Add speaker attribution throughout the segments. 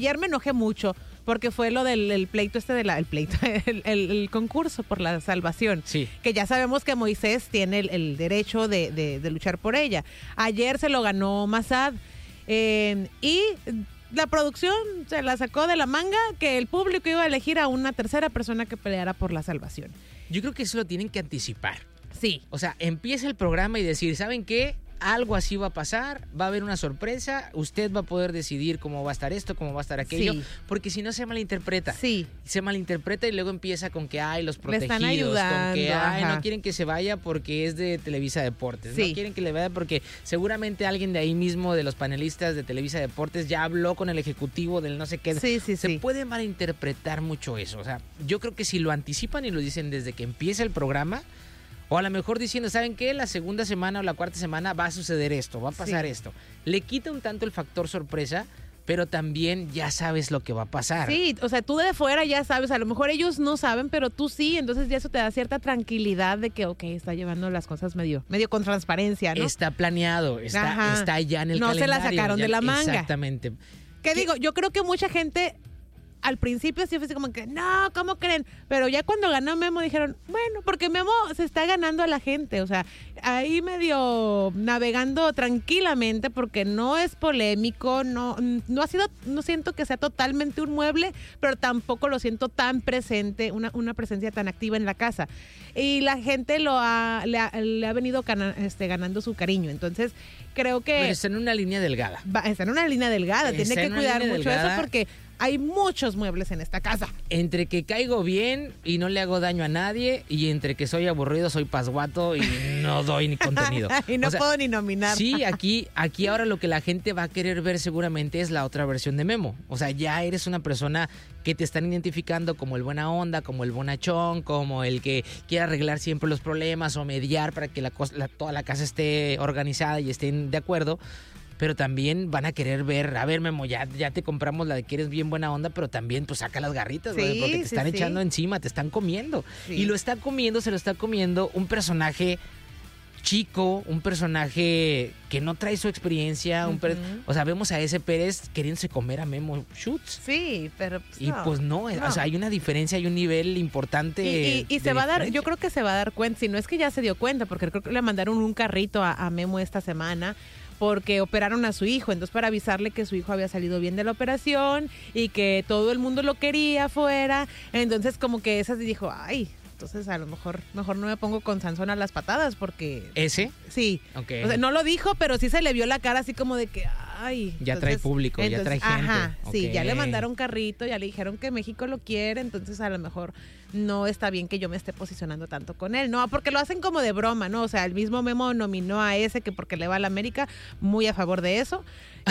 Speaker 1: Ayer me enojé mucho porque fue lo del pleito el concurso por la salvación.
Speaker 2: Sí.
Speaker 1: Que ya sabemos que Moisés tiene el derecho de luchar por ella. Ayer se lo ganó Massad. Y la producción se la sacó de la manga que el público iba a elegir a una tercera persona que peleara por la salvación.
Speaker 2: Yo creo que eso lo tienen que anticipar.
Speaker 1: Sí.
Speaker 2: O sea, empieza el programa y decir, ¿saben qué? Algo así va a pasar, va a haber una sorpresa, usted va a poder decidir cómo va a estar esto, cómo va a estar aquello,
Speaker 1: Sí.
Speaker 2: porque si no se malinterpreta.
Speaker 1: Sí.
Speaker 2: Se malinterpreta y luego empieza con que hay los
Speaker 1: Le
Speaker 2: protegidos,
Speaker 1: están ayudando,
Speaker 2: con que
Speaker 1: ajá.
Speaker 2: no quieren que se vaya porque es de Televisa Deportes,
Speaker 1: Sí.
Speaker 2: no quieren que le vaya porque seguramente alguien de ahí mismo, de los panelistas de Televisa Deportes, ya habló con el ejecutivo del no sé qué.
Speaker 1: Sí.
Speaker 2: Se puede malinterpretar mucho eso. O sea, yo creo que si lo anticipan y lo dicen desde que empieza el programa, o a lo mejor diciendo, ¿saben qué? La segunda semana o la cuarta semana va a suceder esto, va a pasar esto. Le quita un tanto el factor sorpresa, pero también ya sabes lo que va a pasar.
Speaker 1: Sí, o sea, tú de fuera ya sabes, a lo mejor ellos no saben, pero tú sí, entonces ya eso te da cierta tranquilidad de que, ok, está llevando las cosas medio con transparencia, ¿no?
Speaker 2: Está planeado, está ya en el calendario.
Speaker 1: No se la sacaron de la manga.
Speaker 2: Exactamente.
Speaker 1: ¿Qué digo? Yo creo que mucha gente al principio sí fue así como que, no, ¿cómo creen? Pero ya cuando ganó Memo dijeron, bueno, porque Memo se está ganando a la gente, o sea, ahí medio navegando tranquilamente porque no es polémico, no siento que sea totalmente un mueble, pero tampoco lo siento tan presente, una presencia tan activa en la casa. Y la gente le ha venido ganando su cariño, entonces creo que...
Speaker 2: Pero está en una línea delgada.
Speaker 1: Está en una línea delgada, tiene que cuidar mucho eso porque hay muchos muebles en esta casa.
Speaker 2: Entre que caigo bien y no le hago daño a nadie, y entre que soy aburrido, soy pasguato y no doy ni contenido.
Speaker 1: Y no puedo ni nominar.
Speaker 2: Sí, aquí ahora lo que la gente va a querer ver seguramente es la otra versión de Memo. O sea, ya eres una persona que te están identificando como el buena onda, como el bonachón, como el que quiere arreglar siempre los problemas o mediar para que toda la casa esté organizada y estén de acuerdo. Pero también van a querer ver, a ver, Memo, ya te compramos la de que eres bien buena onda, pero también pues saca las garritas,
Speaker 1: Sí,
Speaker 2: güey, porque te están
Speaker 1: sí.
Speaker 2: echando encima, te están comiendo.
Speaker 1: Sí.
Speaker 2: Y se lo está comiendo un personaje chico, un personaje que no trae su experiencia, o sea, vemos a ese Pérez queriéndose comer a Memo Schutz.
Speaker 1: Sí, pero pues,
Speaker 2: Y pues no, o sea, hay una diferencia, hay un nivel importante.
Speaker 1: Y se va a dar, yo creo que se va a dar cuenta, si no es que ya se dio cuenta, porque creo que le mandaron un carrito a Memo esta semana, porque operaron a su hijo, entonces para avisarle que su hijo había salido bien de la operación y que todo el mundo lo quería afuera, entonces como que esa dijo, ay, entonces a lo mejor no me pongo con Sansón a las patadas porque...
Speaker 2: ¿Ese?
Speaker 1: Sí,
Speaker 2: Okay.
Speaker 1: O sea, no lo dijo, pero sí se le vio la cara así como de que, ay.
Speaker 2: Ya trae público, ya trae gente.
Speaker 1: Ajá, sí,
Speaker 2: Okay.
Speaker 1: ya le mandaron carrito, ya le dijeron que México lo quiere, entonces a lo mejor no está bien que yo me esté posicionando tanto con él, ¿no? Porque lo hacen como de broma, ¿no? O sea, el mismo Memo nominó a ese que porque le va a la América, muy a favor de eso.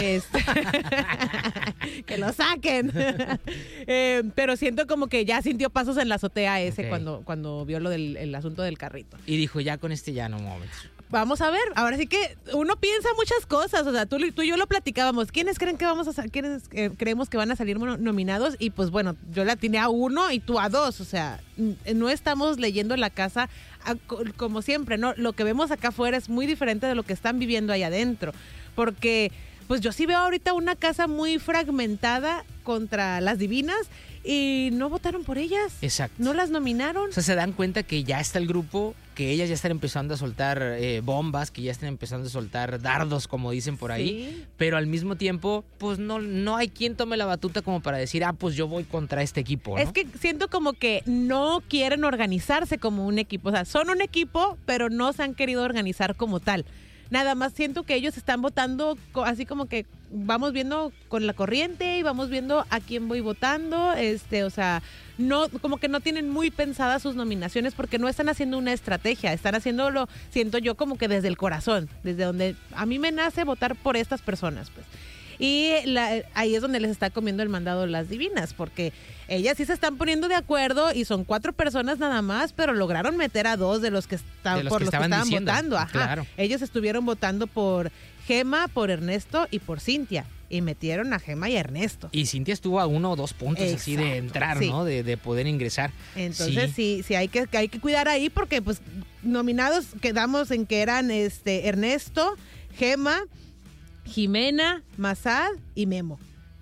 Speaker 1: Que lo saquen. Pero siento como que ya sintió pasos en la azotea ese cuando vio lo del asunto del carrito.
Speaker 2: Y dijo, ya con este ya no mames.
Speaker 1: Vamos a ver, ahora sí que uno piensa muchas cosas, o sea, tú y yo lo platicábamos, ¿quiénes creen que quiénes creemos que van a salir nominados? Y pues bueno, yo la atiné a 1 y tú a 2, o sea, no estamos leyendo la casa como siempre, ¿no? Lo que vemos acá afuera es muy diferente de lo que están viviendo ahí adentro, porque pues yo sí veo ahorita una casa muy fragmentada contra las divinas y no votaron por ellas.
Speaker 2: Exacto.
Speaker 1: No las nominaron.
Speaker 2: O sea, se dan cuenta que ya está el grupo, que ellas ya están empezando a soltar bombas, que ya están empezando a soltar dardos, como dicen por ahí.
Speaker 1: Sí.
Speaker 2: Pero al mismo tiempo, pues no hay quien tome la batuta como para decir, pues yo voy contra este equipo, ¿no?
Speaker 1: Es que siento como que no quieren organizarse como un equipo. O sea, son un equipo, pero no se han querido organizar como tal. Nada más siento que ellos están votando así como que vamos viendo con la corriente y vamos viendo a quién voy votando, o sea, no, como que no tienen muy pensadas sus nominaciones porque no están haciendo una estrategia, están haciéndolo, siento yo, como que desde el corazón, desde donde a mí me nace votar por estas personas, pues. Y ahí es donde les está comiendo el mandado las divinas, porque ellas sí se están poniendo de acuerdo y son 4 personas nada más, pero lograron meter a 2 de los que estaban votando. Ajá.
Speaker 2: Claro.
Speaker 1: Ellos estuvieron votando por Gema, por Ernesto y por Cintia. Y metieron a Gema y a Ernesto.
Speaker 2: Y Cintia estuvo a 1 o 2 puntos así de entrar,
Speaker 1: sí.
Speaker 2: ¿no? De poder ingresar.
Speaker 1: Entonces sí hay que cuidar ahí porque pues nominados quedamos en que eran Ernesto, Gema, Jimena, Massad y Memo.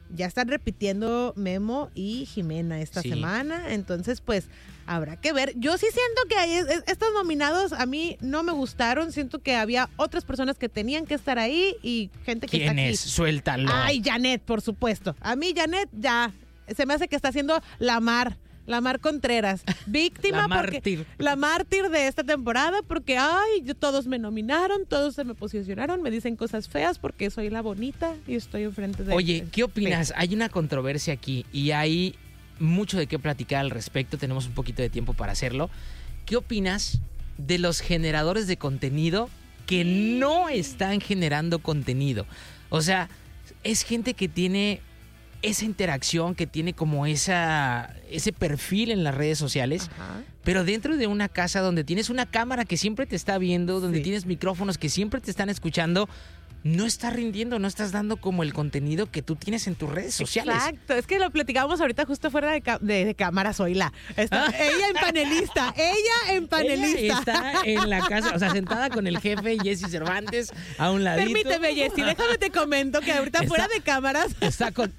Speaker 1: ya están repitiendo Memo y Jimena esta semana, entonces pues habrá que ver. Yo sí siento que estos nominados a mí no me gustaron, siento que había otras personas que tenían que estar ahí y gente que está aquí.
Speaker 2: ¿Quién es? Suéltalo.
Speaker 1: Ay, Janet, por supuesto. A mí Janet ya se me hace que está haciendo la Mar Contreras, víctima, la mártir de esta temporada, porque todos me nominaron, todos se me posicionaron, me dicen cosas feas porque soy la bonita y estoy enfrente de...
Speaker 2: Oye, ¿qué opinas? Hay una controversia aquí y hay mucho de qué platicar al respecto, tenemos un poquito de tiempo para hacerlo. ¿Qué opinas de los generadores de contenido que no están generando contenido? O sea, es gente que tiene esa interacción, que tiene como ese perfil en las redes sociales, pero dentro de una casa donde tienes una cámara que siempre te está viendo, donde tienes micrófonos que siempre te están escuchando, no estás rindiendo, no estás dando como el contenido que tú tienes en tus redes sociales.
Speaker 1: Exacto, es que lo platicábamos ahorita justo fuera de cámara, Zoila. Ella en panelista.
Speaker 2: Ella está en la casa, o sea, sentada con el jefe Jesse Cervantes a un ladito.
Speaker 1: Permíteme, Jessy, déjame te comento que ahorita fuera de cámaras.
Speaker 2: Está con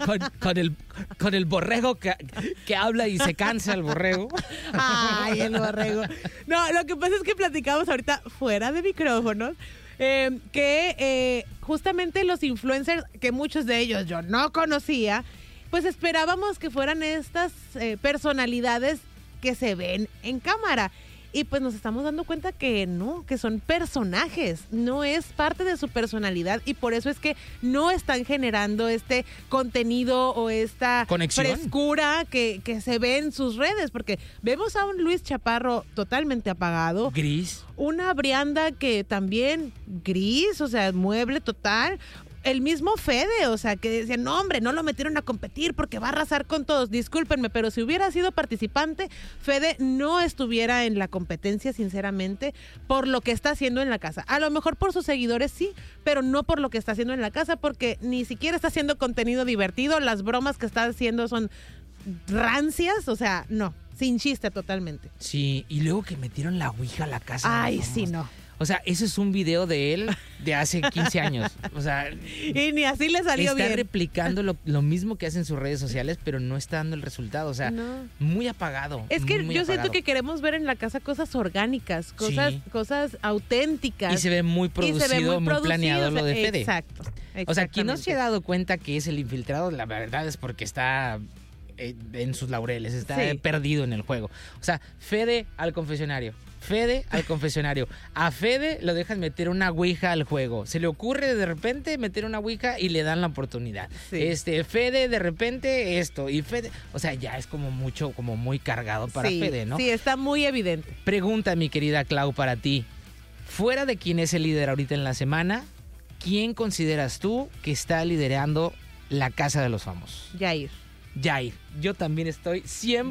Speaker 2: el borrego que habla y se cansa el borrego.
Speaker 1: Ay, el borrego. No, lo que pasa es que platicamos ahorita fuera de micrófonos. Que justamente los influencers, que muchos de ellos yo no conocía, pues esperábamos que fueran estas personalidades que se ven en cámara. Y pues nos estamos dando cuenta que no, que son personajes, no es parte de su personalidad y por eso es que no están generando este contenido o esta
Speaker 2: conexión,
Speaker 1: frescura que se ve en sus redes, porque vemos a un Luis Chaparro totalmente apagado.
Speaker 2: Gris.
Speaker 1: Una Brianda que también gris, o sea, mueble total. El mismo Fede, o sea, que decían, no hombre, no lo metieron a competir porque va a arrasar con todos. Discúlpenme, pero si hubiera sido participante, Fede no estuviera en la competencia, sinceramente, por lo que está haciendo en la casa. A lo mejor por sus seguidores sí, pero no por lo que está haciendo en la casa, porque ni siquiera está haciendo contenido divertido. Las bromas que está haciendo son rancias, o sea, no, sin chiste totalmente.
Speaker 2: Sí, y luego que metieron la ouija a la casa.
Speaker 1: Ay, sí, no.
Speaker 2: O sea, ese es un video de él de hace 15 años. O sea,
Speaker 1: y ni así le salió bien.
Speaker 2: Está replicando lo mismo que hace en sus redes sociales, pero no está dando el resultado. O sea, muy apagado.
Speaker 1: Es que
Speaker 2: muy
Speaker 1: yo
Speaker 2: apagado.
Speaker 1: siento que queremos ver en la casa cosas orgánicas, cosas auténticas.
Speaker 2: Y se ve muy producido, muy planeado lo de Fede.
Speaker 1: Exacto.
Speaker 2: O sea, quien no se ha dado cuenta que es el infiltrado, la verdad es porque está en sus laureles, está perdido en el juego. O sea, Fede al confesionario. A Fede lo dejan meter una ouija al juego. Se le ocurre de repente meter una ouija y le dan la oportunidad. Fede de repente esto. Y Fede, o sea, ya es como mucho, como muy cargado para Fede, ¿no?
Speaker 1: Sí, está muy evidente.
Speaker 2: Pregunta, mi querida Clau, para ti. Fuera de quién es el líder ahorita en la semana, ¿quién consideras tú que está liderando la Casa de los Famosos?
Speaker 1: Yair.
Speaker 2: Yo también estoy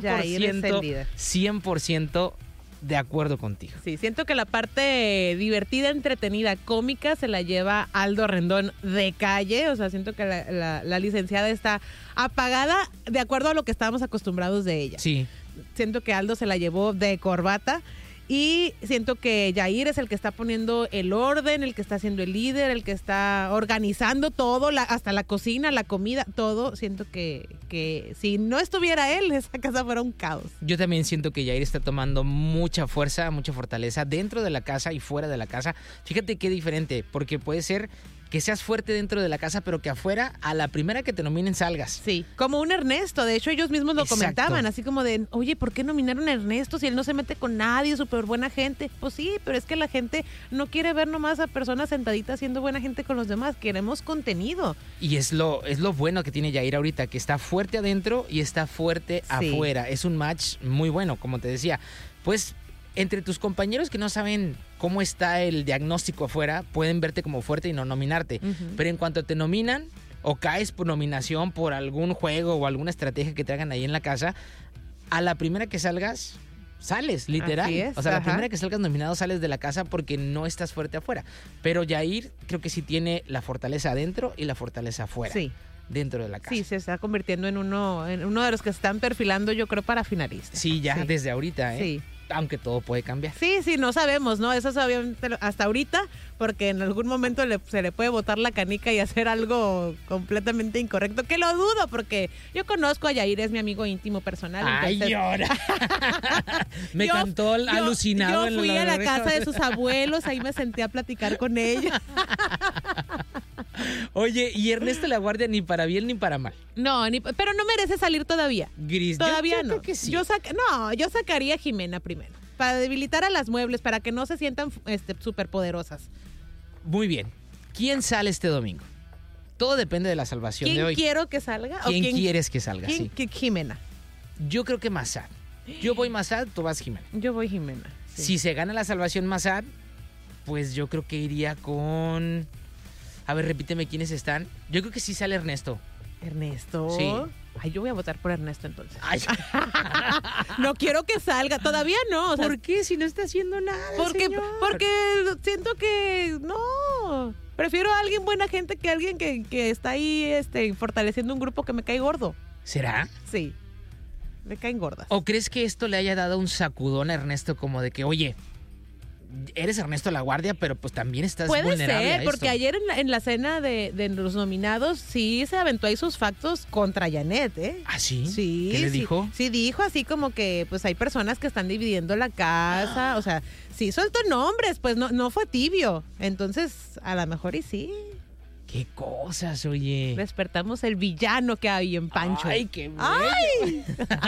Speaker 2: 100% de acuerdo contigo.
Speaker 1: Sí, siento que la parte divertida, entretenida, cómica se la lleva Aldo Rendón de calle. O sea, siento que la licenciada está apagada de acuerdo a lo que estábamos acostumbrados de ella.
Speaker 2: Sí.
Speaker 1: Siento que Aldo se la llevó de corbata. Y siento que Yair es el que está poniendo el orden, el que está siendo el líder, el que está organizando todo, hasta la cocina, la comida, todo. Siento que si no estuviera él, esa casa fuera un caos.
Speaker 2: Yo también siento que Yair está tomando mucha fuerza, mucha fortaleza dentro de la casa y fuera de la casa. Fíjate qué diferente, porque puede ser que seas fuerte dentro de la casa, pero que afuera, a la primera que te nominen, salgas.
Speaker 1: Sí, como un Ernesto. De hecho, ellos mismos lo comentaban, así como de, oye, ¿por qué nominaron a Ernesto si él no se mete con nadie, súper buena gente? Pues sí, pero es que la gente no quiere ver nomás a personas sentaditas siendo buena gente con los demás. Queremos contenido.
Speaker 2: Y es lo bueno que tiene Yair ahorita, que está fuerte adentro y está fuerte afuera. Es un match muy bueno, como te decía. Pues entre tus compañeros que no saben cómo está el diagnóstico afuera, pueden verte como fuerte y no nominarte. Pero en cuanto te nominan o caes por nominación por algún juego o alguna estrategia que te hagan ahí en la casa, a la primera que salgas, sales, literal.
Speaker 1: Así es,
Speaker 2: o sea, la primera que salgas nominado sales de la casa porque no estás fuerte afuera. Pero Yair creo que sí tiene la fortaleza adentro y la fortaleza afuera.
Speaker 1: Sí.
Speaker 2: Dentro de la casa.
Speaker 1: Sí, se está convirtiendo en uno de los que se están perfilando, yo creo, para finalistas.
Speaker 2: Sí, ya desde ahorita, ¿eh?
Speaker 1: Sí.
Speaker 2: aunque todo puede cambiar.
Speaker 1: Sí, no sabemos, ¿no? Eso obviamente hasta ahorita, porque en algún momento se le puede botar la canica y hacer algo completamente incorrecto, que lo dudo, porque yo conozco a Yair, es mi amigo íntimo personal.
Speaker 2: ¡Ay,
Speaker 1: entonces,
Speaker 2: llora! Me cantó alucinado.
Speaker 1: Yo fui a la casa de sus abuelos, ahí me senté a platicar con ella.
Speaker 2: Oye, y Ernesto La Guardia ni para bien ni para mal.
Speaker 1: No, pero no merece salir todavía.
Speaker 2: Gris,
Speaker 1: Todavía
Speaker 2: yo
Speaker 1: no.
Speaker 2: creo que sí.
Speaker 1: Yo sacaría a Jimena primero, para debilitar a las muebles, para que no se sientan súper poderosas.
Speaker 2: Muy bien. ¿Quién sale este domingo? Todo depende de la salvación de hoy.
Speaker 1: ¿Quién quiero que salga?
Speaker 2: ¿Quién quieres que salga? Sí.
Speaker 1: Jimena.
Speaker 2: Yo creo que Massad. Yo voy Massad, tú vas Jimena.
Speaker 1: Yo voy Jimena. Sí.
Speaker 2: Si se gana la salvación Massad, pues yo creo que iría con... A ver, repíteme quiénes están. Yo creo que sí sale Ernesto.
Speaker 1: ¿Ernesto?
Speaker 2: Sí.
Speaker 1: Ay, yo voy a votar por Ernesto entonces.
Speaker 2: Ay.
Speaker 1: No quiero que salga, todavía no. O sea,
Speaker 2: ¿Por qué? Si no está haciendo nada, señor.
Speaker 1: Porque siento que no. Prefiero a alguien buena gente que alguien que está ahí fortaleciendo un grupo que me cae gordo.
Speaker 2: ¿Será?
Speaker 1: Sí. Me caen gordas.
Speaker 2: ¿O crees que esto le haya dado un sacudón a Ernesto como de que, oye, eres Ernesto La Guardia, pero pues también estás
Speaker 1: Puede
Speaker 2: vulnerable
Speaker 1: ser,
Speaker 2: a
Speaker 1: porque
Speaker 2: esto?
Speaker 1: ayer en la cena de los nominados sí se aventó ahí sus factos contra Janet, ¿eh?
Speaker 2: ¿Ah, sí?
Speaker 1: Sí.
Speaker 2: ¿Qué le
Speaker 1: sí,
Speaker 2: dijo?
Speaker 1: Sí, dijo así como que pues hay personas que están dividiendo la casa, o sea, sí soltó nombres, pues no fue tibio. Entonces, a lo mejor y sí.
Speaker 2: ¿Qué cosas, oye?
Speaker 1: Despertamos el villano que hay en Pancho.
Speaker 2: ¡Ay, qué bello!
Speaker 1: ¡Ay!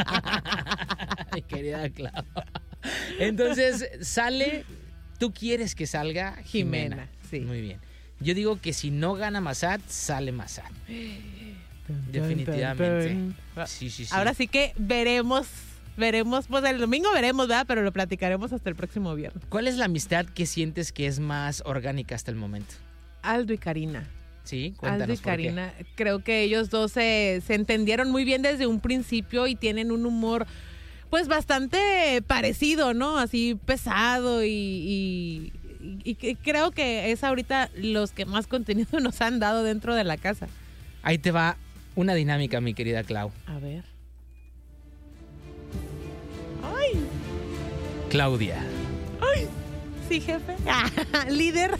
Speaker 2: Mi querida Clau. Entonces, sale... ¿Tú quieres que salga Jimena?
Speaker 1: Sí.
Speaker 2: Muy bien. Yo digo que si no gana Massad, sale Massad. Definitivamente. Sí.
Speaker 1: Ahora sí que veremos, pues el domingo veremos, ¿verdad? Pero lo platicaremos hasta el próximo viernes.
Speaker 2: ¿Cuál es la amistad que sientes que es más orgánica hasta el momento?
Speaker 1: Aldo y Karina.
Speaker 2: Sí, cuéntanos.
Speaker 1: Aldo y Karina, creo que ellos dos se entendieron muy bien desde un principio y tienen un humor pues bastante parecido, ¿no? Así pesado y creo que es ahorita los que más contenido nos han dado dentro de la casa.
Speaker 2: Ahí te va una dinámica, mi querida Clau.
Speaker 1: A ver.
Speaker 2: ¡Ay! Claudia.
Speaker 1: ¡Ay! Sí, jefe. Líder.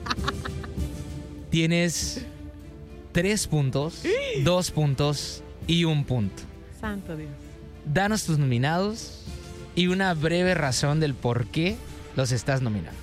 Speaker 2: Tienes 3 puntos, 2 puntos y 1 punto.
Speaker 1: Santo Dios.
Speaker 2: Danos tus nominados y una breve razón del por qué los estás nominando.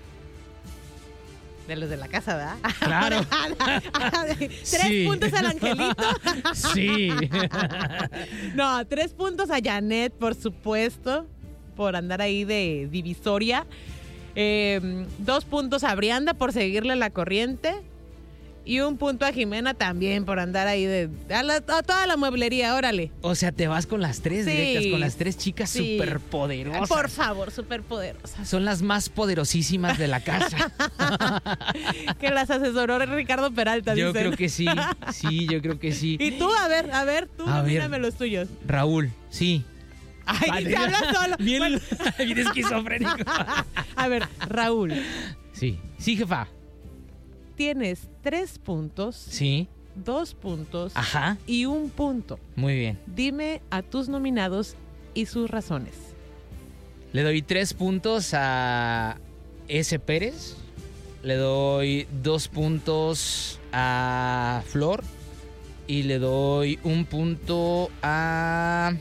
Speaker 1: De los de la casa, ¿verdad?
Speaker 2: Claro.
Speaker 1: 3 puntos al Angelito.
Speaker 2: Sí.
Speaker 1: No, 3 puntos a Janet, por supuesto, por andar ahí de divisoria. 2 puntos a Brianda por seguirle la corriente. Y 1 punto a Jimena también por andar ahí a toda la mueblería, órale.
Speaker 2: O sea, te vas con las 3 directas, con las 3 chicas
Speaker 1: sí.
Speaker 2: superpoderosas.
Speaker 1: Por favor, superpoderosas.
Speaker 2: Son las más poderosísimas de la casa.
Speaker 1: Que las asesoró Ricardo Peralta,
Speaker 2: Yo
Speaker 1: dicen.
Speaker 2: creo que sí, yo creo que sí.
Speaker 1: Y tú, a ver, tú nomíname los tuyos.
Speaker 2: Raúl, sí.
Speaker 1: Ay, te hablas solo.
Speaker 2: Bien esquizofrénico.
Speaker 1: A ver, Raúl.
Speaker 2: Sí, jefa.
Speaker 1: Tienes 3 puntos.
Speaker 2: Sí.
Speaker 1: 2 puntos.
Speaker 2: Ajá.
Speaker 1: Y 1 punto.
Speaker 2: Muy bien.
Speaker 1: Dime a tus nominados y sus razones.
Speaker 2: Le doy 3 puntos a S. Pérez. Le doy 2 puntos a Flor. Y le doy 1 punto a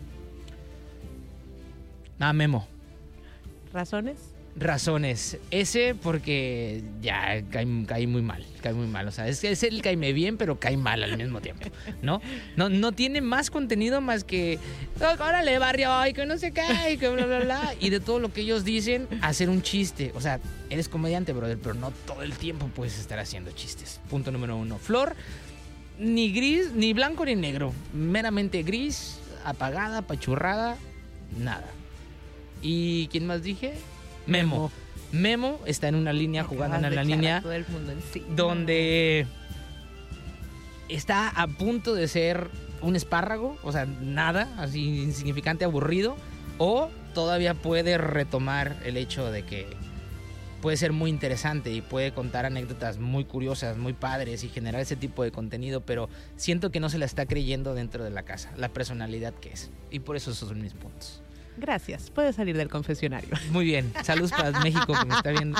Speaker 2: Memo.
Speaker 1: ¿Razones?
Speaker 2: Razones. Ese porque ya cae muy mal. O sea, es el caime bien, pero cae mal al mismo tiempo, ¿no? No tiene más contenido más que órale, barrio, y que no sé qué, y que bla, bla, bla. Y de todo lo que ellos dicen, hacer un chiste. O sea, eres comediante, brother, pero no todo el tiempo puedes estar haciendo chistes. Punto número 1. Flor, ni gris, ni blanco, ni negro. Meramente gris, apagada, apachurrada, nada. ¿Y quién más dije? Memo está en una línea, jugando en la línea
Speaker 1: todo el mundo en sí.
Speaker 2: Donde está a punto de ser un espárrago, o sea, nada, así insignificante, aburrido, o todavía puede retomar el hecho de que puede ser muy interesante y puede contar anécdotas muy curiosas, muy padres y generar ese tipo de contenido, pero siento que no se la está creyendo dentro de la casa, la personalidad que es, y por eso esos son mis puntos.
Speaker 1: Gracias. Puedes salir del confesionario.
Speaker 2: Muy bien. Saludos para México que me está viendo.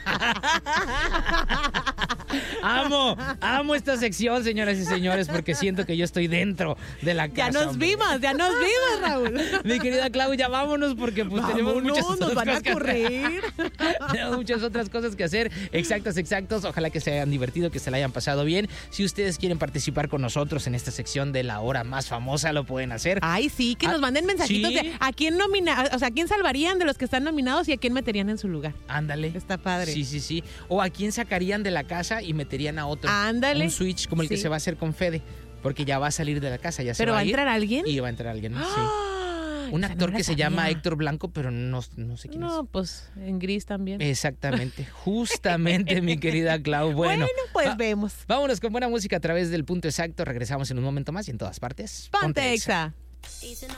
Speaker 2: Amo esta sección, señoras y señores, porque siento que yo estoy dentro de la casa.
Speaker 1: Ya nos vimos, Raúl.
Speaker 2: Mi querida Clau, ya vámonos porque pues tenemos muchas
Speaker 1: nos
Speaker 2: otras
Speaker 1: van a
Speaker 2: cosas que
Speaker 1: correr.
Speaker 2: tenemos muchas otras cosas que hacer. Exactos. Ojalá que se hayan divertido, que se la hayan pasado bien. Si ustedes quieren participar con nosotros en esta sección de la hora más famosa, lo pueden hacer.
Speaker 1: Ay, sí, que nos manden mensajitos
Speaker 2: ¿sí?
Speaker 1: de a quién a quién salvarían de los que están nominados y a quién meterían en su lugar.
Speaker 2: Ándale.
Speaker 1: Está padre.
Speaker 2: Sí. O a quién sacarían de la casa y meterían a otro.
Speaker 1: Ándale.
Speaker 2: Un switch como el que se va a hacer con Fede. Porque ya va a salir de la casa, ya se
Speaker 1: ¿Pero
Speaker 2: va
Speaker 1: va
Speaker 2: a
Speaker 1: a
Speaker 2: ir.
Speaker 1: entrar alguien?
Speaker 2: Y va a entrar alguien, sí.
Speaker 1: ¡Ah!
Speaker 2: Un
Speaker 1: Esa
Speaker 2: actor
Speaker 1: no la
Speaker 2: que se
Speaker 1: sabía.
Speaker 2: llama Héctor Blanco, pero no sé quién es.
Speaker 1: No, pues en gris también.
Speaker 2: Exactamente, justamente, mi querida Clau. Bueno,
Speaker 1: pues vemos.
Speaker 2: Vámonos con buena música a través del punto exacto. Regresamos en un momento más y en todas partes.
Speaker 1: Ponte Exa.